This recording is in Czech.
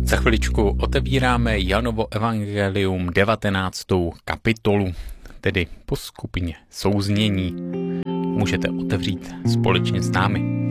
Za chviličku otevíráme Janovo evangelium 19. kapitolu, tedy po skupině souznění. Můžete otevřít společně s námi.